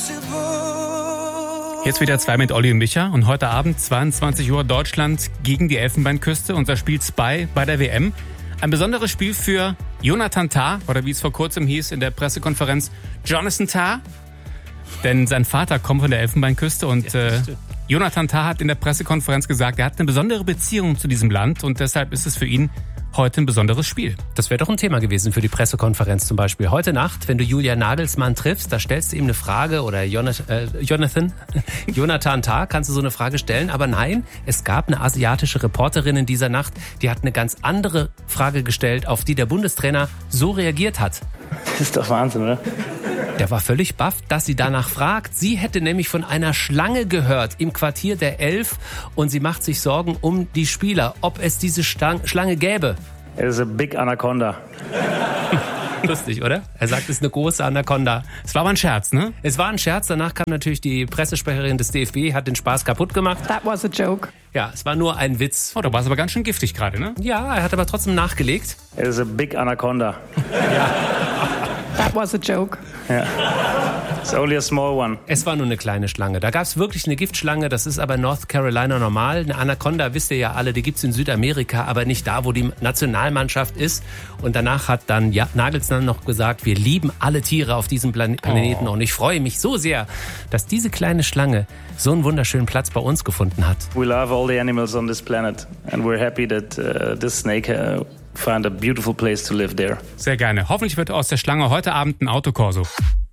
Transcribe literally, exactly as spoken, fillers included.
Jetzt wieder zwei mit Olli und Micha und heute Abend zweiundzwanzig Uhr Deutschland gegen die Elfenbeinküste. Unser Spiel Spy bei der W M. Ein besonderes Spiel für Jonathan Tah, oder wie es vor kurzem hieß in der Pressekonferenz, Jonathan Tah. Denn sein Vater kommt von der Elfenbeinküste und äh, Jonathan Tah hat in der Pressekonferenz gesagt, er hat eine besondere Beziehung zu diesem Land und deshalb ist es für ihn heute ein besonderes Spiel. Das wäre doch ein Thema gewesen für die Pressekonferenz zum Beispiel. Heute Nacht, wenn du Julian Nagelsmann triffst, da stellst du ihm eine Frage oder Jonathan, äh, Jonathan, Jonathan Tah, kannst du so eine Frage stellen. Aber nein, es gab eine asiatische Reporterin in dieser Nacht, die hat eine ganz andere Frage gestellt, auf die der Bundestrainer so reagiert hat. Das ist doch Wahnsinn, oder? Der war völlig baff, dass sie danach fragt. Sie hätte nämlich von einer Schlange gehört im Quartier der Elf und sie macht sich Sorgen um die Spieler, ob es diese Stang- Schlange gäbe. It is a big anaconda. Lustig, oder? Er sagt, es ist eine große Anaconda. Es war aber ein Scherz, ne? Es war ein Scherz. Danach kam natürlich die Pressesprecherin des D F B, hat den Spaß kaputt gemacht. That was a joke. Ja, es war nur ein Witz. Oh, da war es aber ganz schön giftig gerade, ne? Ja, er hat aber trotzdem nachgelegt. It is a big anaconda. That was a joke. Yeah. It's only a small one. Es war nur eine kleine Schlange. Da gab es wirklich eine Giftschlange, das ist aber in North Carolina normal. Eine Anaconda, wisst ihr ja alle, die gibt's in Südamerika, aber nicht da, wo die Nationalmannschaft ist. Und danach hat dann ja, Nagelsmann noch gesagt, wir lieben alle Tiere auf diesem Plan- Planeten. Oh. Und ich freue mich so sehr, dass diese kleine Schlange so einen wunderschönen Platz bei uns gefunden hat. We love all the animals on this planet and we're happy that uh, this snake uh, found a beautiful place to live there. Sehr gerne. Hoffentlich wird aus der Schlange heute Abend ein Autokorso.